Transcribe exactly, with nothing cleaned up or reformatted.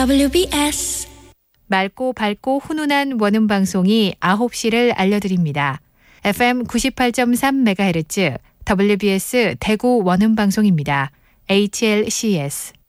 더블유비에스 맑고 밝고 훈훈한 원음 방송이 아홉 시를 알려드립니다. 에프엠 구십팔 점 삼 메가헤르츠 더블유비에스 대구 원음 방송입니다. 에이치엘씨에스